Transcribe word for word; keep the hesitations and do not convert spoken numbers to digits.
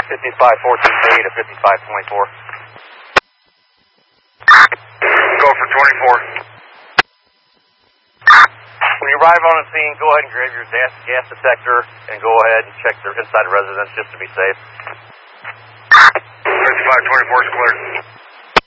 fifty-five fourteen Bay to fifty-five twenty-four. Go for twenty-four. When you arrive on the scene, go ahead and grab your gas, gas detector and go ahead and check their inside residence just to be safe. fifty-five twenty-four is clear.